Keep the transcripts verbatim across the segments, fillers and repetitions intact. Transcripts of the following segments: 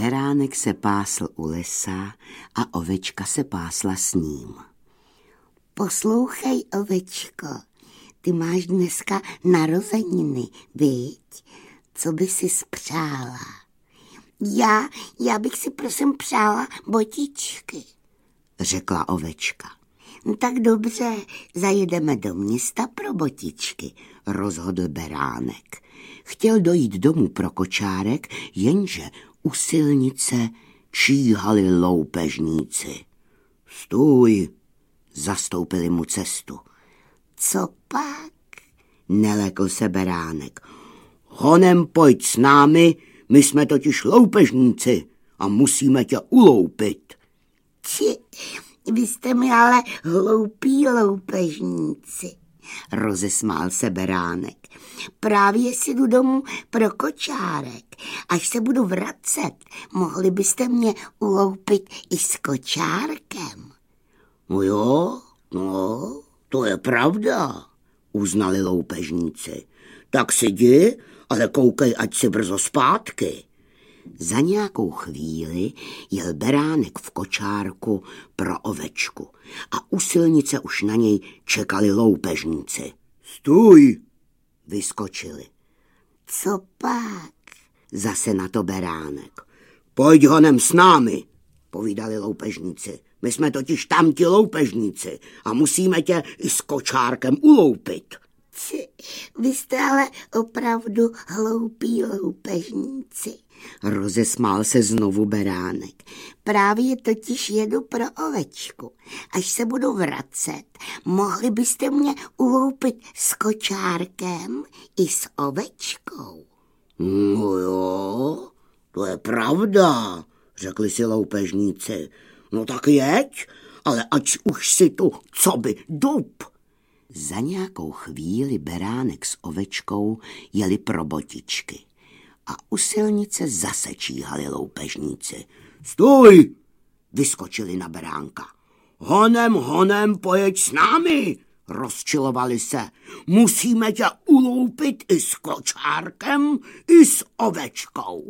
Beránek se pásl u lesa a ovečka se pásla s ním. Poslouchej, ovečko, ty máš dneska narozeniny, viď? Co by si spřála? Já, já bych si prosím přála botičky, řekla ovečka. Tak dobře, zajedeme do města pro botičky, rozhodl Beránek. Chtěl dojít domů pro kočárek, jenže u silnice číhali loupežníci. Stůj, zastoupili mu cestu. Co pak? Nelekl se Beránek. Honem pojď s námi, my jsme totiž loupežníci a musíme tě uloupit. Či, vy jste mi ale hloupí loupežníci, rozesmál se Beránek. Právě si jdu domů pro kočárek. Až se budu vracet, mohli byste mě uloupit i s kočárkem. No jo, no, to je pravda, uznali loupežníci. Tak si jdi, ale koukej, ať si brzo zpátky. Za nějakou chvíli jel Beránek v kočárku pro ovečku a u silnice už na něj čekali loupežníci. Stůj, vyskočili. Co pak? Zase na to Beránek. Pojď honem s námi, povídali loupežníci. My jsme totiž tam ti loupežníci a musíme tě i s kočárkem uloupit. Či, vy jste ale opravdu hloupí loupežníci, rozesmál se znovu Beránek. Právě totiž jedu pro ovečku. Až se budu vracet, mohli byste mě uloupit s kočárkem i s ovečkou. No jo, to je pravda, řekli si loupežníci. No tak jeď, ale ať už si tu coby dub. Za nějakou chvíli Beránek s ovečkou jeli pro botičky a u silnice zase číhali loupežníci. Stůj, vyskočili na Beránka. Honem, honem, pojeď s námi, rozčilovali se. Musíme tě uloupit i s kočárkem, i s ovečkou.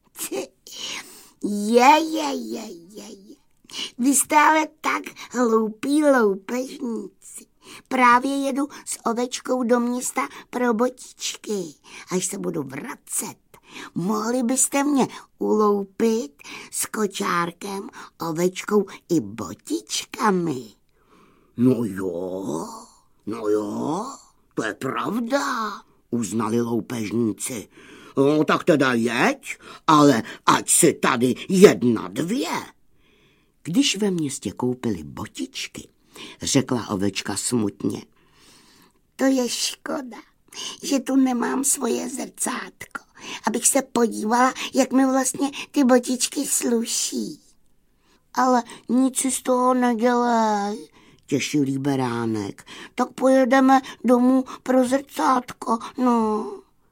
Je, je, je, je, je. Vy jste ale tak hloupí loupežníci. Právě jedu s ovečkou do města pro botičky. Až se budu vracet, mohli byste mě uloupit s kočárkem, ovečkou i botičkami. No jo, no jo, to je pravda, uznali loupežníci. No tak teda jeď, ale ať si tady jedna, dvě. Když ve městě koupili botičky, řekla ovečka smutně. To je škoda, že tu nemám svoje zrcátko, abych se podívala, jak mi vlastně ty botičky sluší. Ale nic si z toho nedělej, těšilý Beránek. Tak pojedeme domů pro zrcátko, no.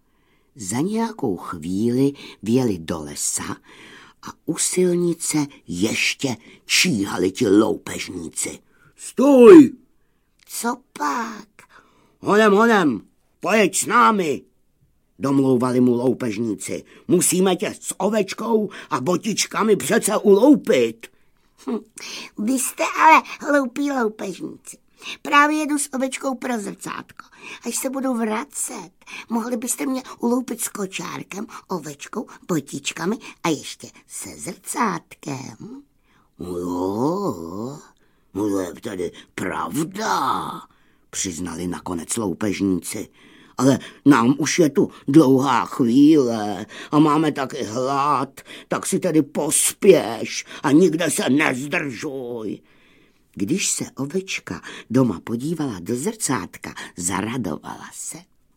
Za nějakou chvíli vjeli do lesa a u silnice ještě číhali ti loupežníci. Stůj! Co pak? Honem, honem, pojeď s námi, domlouvali mu loupežníci. Musíme tě s ovečkou a botičkami přece uloupit. Hm, vy jste ale hloupí loupežníci. Právě jedu s ovečkou pro zrcátko. Až se budu vracet, mohli byste mě uloupit s kočárkem, ovečkou, botičkami a ještě se zrcátkem. No jo, no to je tady pravda, přiznali nakonec loupežníci. Ale nám už je tu dlouhá chvíle a máme taky hlad, tak si tedy pospěš a nikde se nezdržuj. Když se ovečka doma podívala do zrcátka, zaradovala se.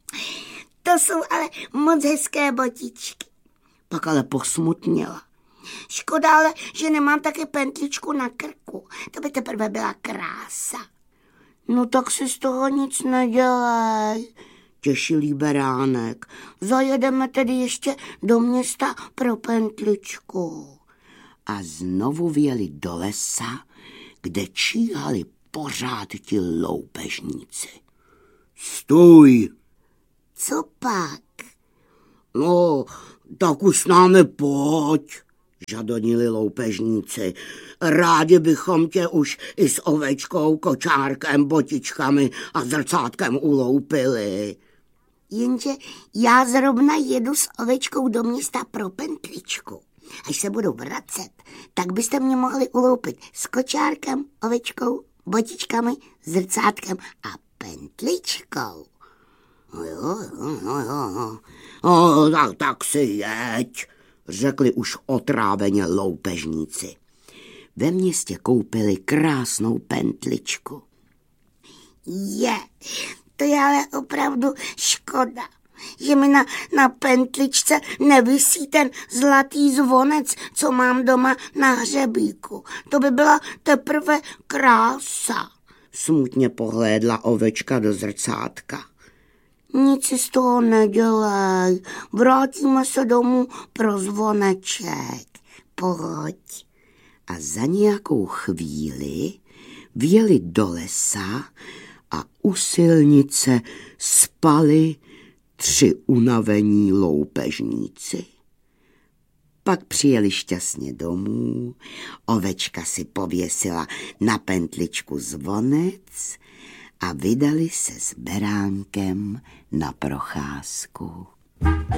To jsou ale moc hezké botičky. Pak ale posmutněla. Škoda ale, že nemám také pentličku na krku. To by teprve byla krása. No tak si z toho nic nedělej, těšilý Beránek. Zajedeme tedy ještě do města pro pentličku. A znovu vjeli do lesa, kde číhali pořád ti loupežníci. Stůj! Co pak? No, tak už s námi pojď, žadonili loupežníci. Rádi bychom tě už i s ovečkou, kočárkem, botičkami a zrcátkem uloupili. Jenže já zrovna jedu s ovečkou do města pro pentličku. Až se budu vracet, tak byste mě mohli uloupit s kočárkem, ovečkou, botičkami, zrcátkem a pentličkou. No jo, no jo, no, tak, tak si jeď, řekli už otráveně loupežníci. Ve městě koupili krásnou pentličku. Je, to je ale opravdu škoda, že mi na, na pentličce nevisí ten zlatý zvonec, co mám doma na hřebíku. To by byla teprve krása. Smutně pohlédla ovečka do zrcátka. Nic si z toho nedělej, vrátíme se domů pro zvoneček. Pojď. A za nějakou chvíli vjeli do lesa a u silnice spali tři unavení loupežníci. Pak přijeli šťastně domů, ovečka si pověsila na pentličku zvonec a vydali se s beránkem na procházku.